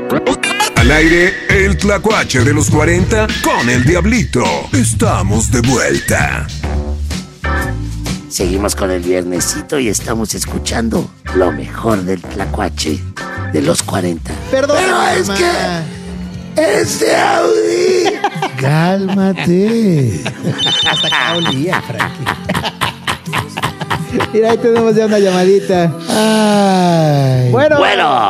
Al aire, el tlacuache de los 40 con el Diablito. Estamos de vuelta. Seguimos con el viernesito y estamos escuchando lo mejor del tlacuache de los 40. Perdón, pero es mamá. que es de Audi. Cálmate. Hasta acá olía, Frankie. Mira, ahí tenemos ya una llamadita. Ay. Bueno.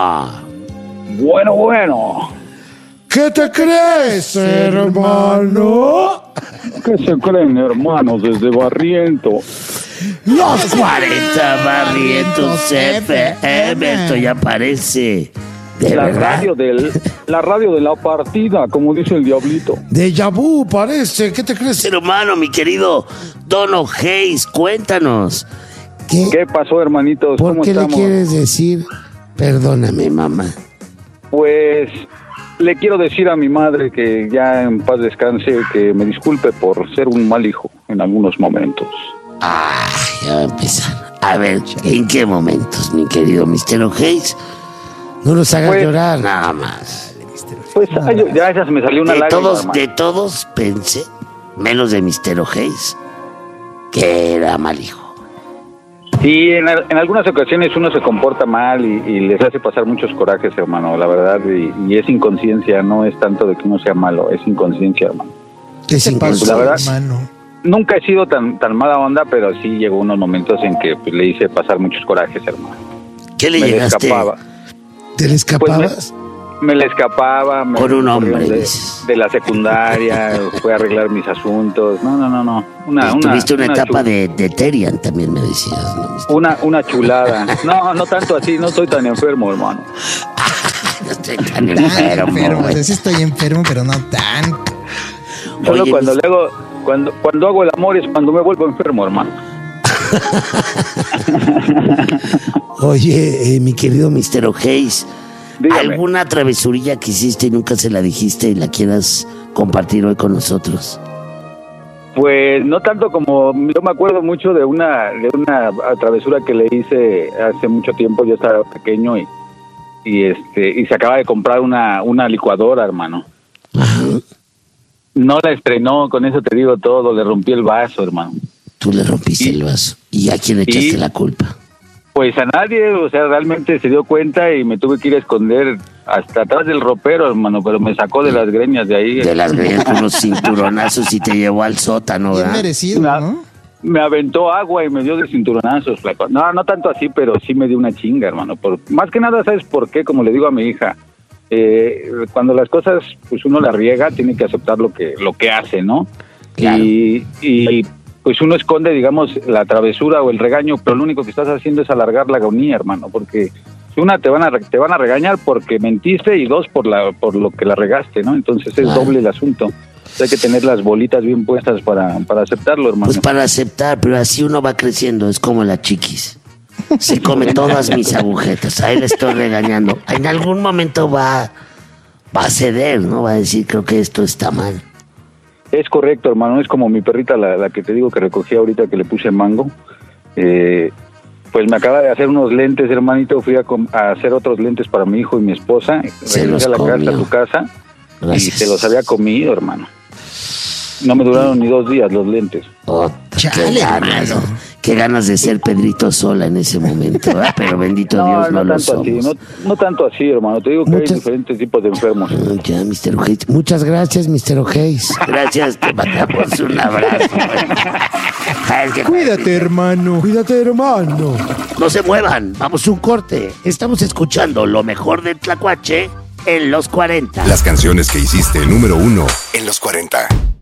Bueno. ¿Qué te crees, hermano? ¿Qué se creen, hermanos, desde Barriento? Los 40 Barrientos FM. Esto ya parece de La verdad. radio de la partida, como dice el Diablito. Déjà vu, parece. ¿Qué te crees? Hermano, mi querido Dono Hayes, cuéntanos. ¿Qué pasó, hermanitos? ¿Por ¿Cómo qué estamos? le quieres decir? Perdóname, mamá. Pues le quiero decir a mi madre que ya en paz descanse, que me disculpe por ser un mal hijo en algunos momentos. Ya va a empezar. A ver, ¿en qué momentos, mi querido Mr. Hayes? No nos hagas Pues- llorar. Nada más. Pues ya esa se me salió una lágrima, hermano. De todos pensé, menos de Mr. Hayes, que era mal hijo. Sí, en algunas ocasiones uno se comporta mal y les hace pasar muchos corajes, hermano, la verdad, y es inconsciencia, no es tanto de que uno sea malo, es inconsciencia, hermano. ¿Qué se pasó, pasó, la verdad? hermano? Nunca he sido tan mala onda, pero sí llegó unos momentos en que pues, le hice pasar muchos corajes, hermano. ¿Qué le Me llegaste? escapaba. ¿Te le escapabas? Me la escapaba. Con un hombre, de, dices. de la secundaria, fue a arreglar mis asuntos. No. Tuviste una etapa chu- de Terian, también me decías, ¿no? Una chulada. No tanto así, no estoy tan enfermo, hermano. No estoy tan Tan enfermo, enfermo. O güey. sea, sí estoy enfermo, pero no tan. Solo Oye, cuando mis- le hago, cuando hago el amor es cuando me vuelvo enfermo, hermano. Oye, mi querido Mr. Hayes, Dígame. ¿alguna travesurilla que hiciste y nunca se la dijiste y la quieras compartir hoy con nosotros? Pues no tanto como yo me acuerdo mucho de una travesura que le hice hace mucho tiempo. Yo estaba pequeño y se acaba de comprar una licuadora, hermano. No la estrenó, con eso te digo todo, le rompí el vaso, hermano. Tú le rompiste el vaso. ¿Y a quién le echaste Y- la culpa? Pues a nadie, o sea, realmente se dio cuenta y me tuve que ir a esconder hasta atrás del ropero, hermano, pero me sacó de las greñas de ahí. De las greñas con unos cinturonazos y te llevó al sótano, Bien ¿verdad? merecido, Una- ¿no? Me aventó agua y me dio de cinturonazos, flaco. No tanto así, pero sí me dio una chinga, hermano. Más que nada, ¿sabes por qué? Como le digo a mi hija, cuando las cosas, pues uno la riega, tiene que aceptar lo que hace, ¿no? Claro. Y pues uno esconde, digamos, la travesura o el regaño, pero lo único que estás haciendo es alargar la agonía, hermano, porque una, te van a regañar porque mentiste, y dos, por lo que la regaste, ¿no? Entonces es Claro. doble el asunto. Hay que tener las bolitas bien puestas para aceptarlo, hermano. Pues para aceptar, pero así uno va creciendo, es como la chiquis. Se come todas mis agujetas, ahí le estoy regañando. En algún momento va a ceder, ¿no? Va a decir, creo que esto está mal. Es correcto, hermano. Es como mi perrita, la que te digo que recogí ahorita, que le puse mango. Pues me acaba de hacer unos lentes, hermanito. Fui a hacer otros lentes para mi hijo y mi esposa. Se Regresé los a la comió. casa, a tu casa, Gracias. y se los había comido, hermano. No me duraron ni 2 días los lentes. Qué ganas, hermano. qué ganas de ser Pedrito Sola en ese momento, ¿verdad? Pero bendito Dios, no lo tanto así, somos. no tanto así, hermano. Te digo que hay Muchas- diferentes tipos de enfermos. Ya, Mr. Hayes. Muchas gracias, Mr. Hayes. Gracias, te mandamos un abrazo. Es que- Cuídate, hermano. Cuídate, hermano. No se muevan, vamos a un corte. Estamos escuchando lo mejor del tlacuache en los 40. Las canciones que hiciste número 1 en los 40.